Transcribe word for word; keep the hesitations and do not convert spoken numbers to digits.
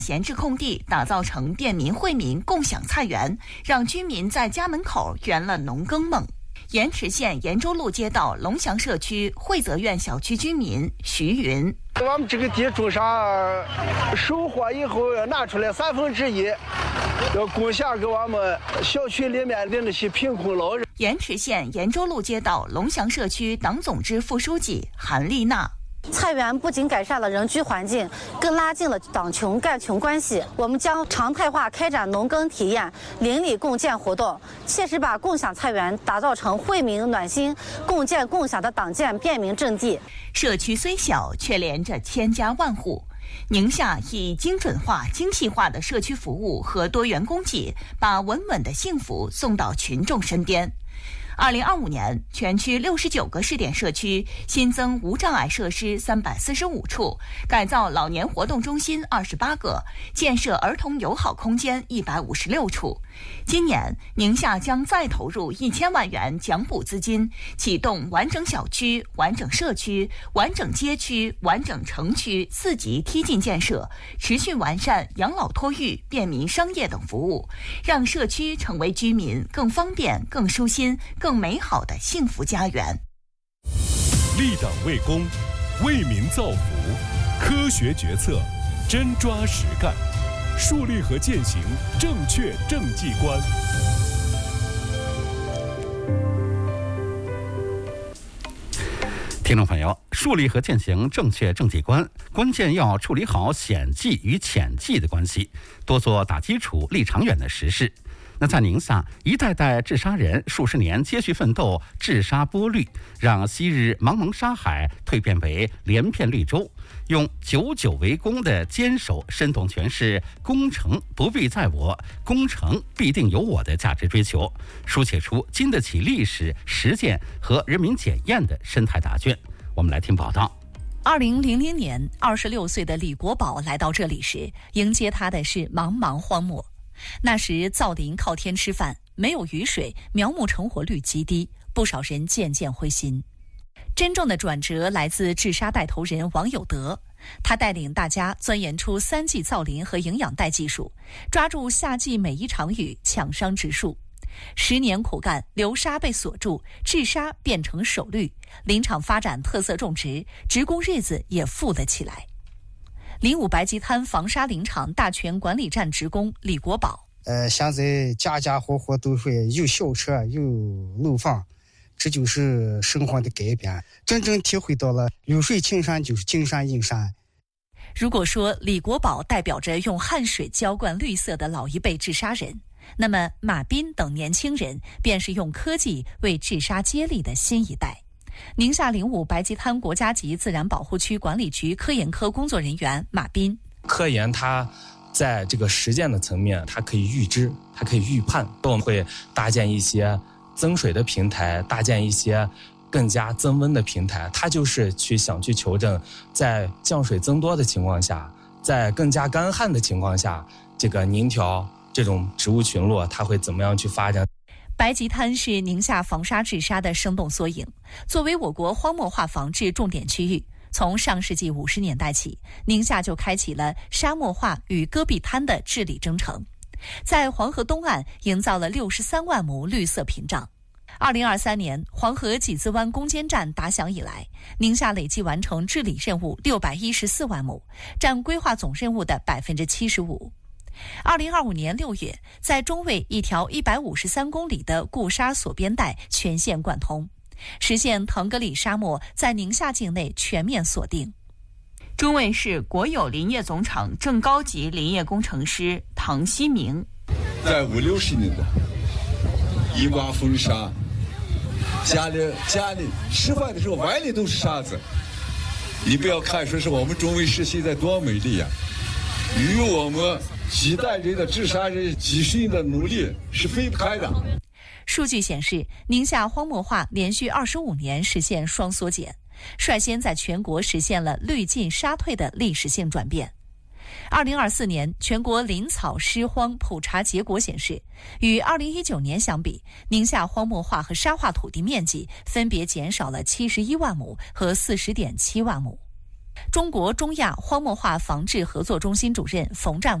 闲置空地打造成便民惠民共享菜园，让居民在家门口圆了农耕梦。盐池县盐州路街道龙祥社区惠泽苑小区居民徐云： 我们这个地种上收获以后拿出来三分之一，要贡献给我们小区里面的那些贫困老人。 盐池县盐州路街道龙祥社区党总支副书记韩丽娜： 菜园不仅改善了人居环境，更拉近了党穷干穷关系。我们将常态化开展农耕体验、邻里共建活动，切实把共享菜园打造成惠民暖心、共建共享的党建便民阵地。 社区虽小，却连着千家万户。宁夏以精准化、精细化的社区服务和多元供给，把稳稳的幸福送到群众身边。二零二五年，全区六十九个试点社区新增无障碍设施三百四十五处，改造老年活动中心二十八个，建设儿童友好空间一百五十六处。今年，宁夏将再投入一千万元奖补资金，启动完整小区、完整社区、完整街区、完整城区四级梯进建设，持续完善养老托育、便民商业等服务，让社区成为居民更方便、更舒心、更美好的幸福家园。 立党为公，为民造福，科学决策，真抓实干，树立和践行正确政绩观。 听众朋友，树立和践行正确政绩观，关键要处理好显绩与潜绩的关系，多做打基础、立长远的实事。那在宁夏，一代代治沙人数十年接续奋斗，治沙播绿，让昔日茫茫沙海蜕变为连片绿洲，用久久为功的坚守，生动诠释工程不必在我，工程必定有我的价值追求，书写出经得起历史实践和人民检验的生态答卷。我们来听报道。 二零零零年，二十六岁的李国宝来到这里时，迎接他的是茫茫荒漠。那时造林靠天吃饭，没有雨水，苗木成活率极低，不少人渐渐灰心。真正的转折来自治沙带头人王有德，他带领大家钻研出三季造林和营养带技术，抓住夏季每一场雨，抢伤植树。十年苦干，流沙被锁住，治沙变成首绿，林场发展特色种植，职工日子也富了起来。临武白吉滩防沙林场大权管理站职工李国宝： 呃，现在家家户户都会有校车，有楼房，这就是生活的改变，真正体会到了流水青山就是金山银山。 如果说李国宝代表着用汗水浇灌绿色的老一辈治沙人，那么马斌等年轻人便是用科技为治沙接力的新一代。宁夏临武白吉滩国家级自然保护区管理局科研科工作人员马斌： 科研它在这个实践的层面，它可以预知，它可以预判，我们会搭建一些增水的平台，搭建一些更加增温的平台，它就是去想去求证，在降水增多的情况下，在更加干旱的情况下，这个宁条这种植物群落它会怎么样去发展。 白吉滩是宁夏防沙治沙的生动缩影。作为我国荒漠化防治重点区域，从上世纪五十年代起，宁夏就开启了沙漠化与戈壁滩的治理征程，在黄河东岸营造了六十三万亩绿色屏障。二零二三年，黄河几字湾攻坚战打响以来，宁夏累计完成治理任务六百一十四万亩，占规划总任务的百分之七十五。二零二五年六月，在中卫一条一百五十三公里的固沙锁边带全线贯通，实现腾格里沙漠在宁夏境内全面锁定。 中卫市国有林业总厂正高级林业工程师唐希明： 在五六十年代，一刮风沙，家里家里吃饭的时候碗里都是沙子。你不要看说是我们中卫市现在多美丽呀、啊，与我们几代人的治沙人几十年的努力是分不开的。 数据显示，宁夏荒漠化连续二十五年实现双缩减，率先在全国实现了绿进沙退的历史性转变。二零二四年全国林草湿荒普查结果显示，与二零一九年相比，宁夏荒漠化和沙化土地面积分别减少了七十一万亩和四十点七万亩。 中国中亚荒漠化防治合作中心主任冯占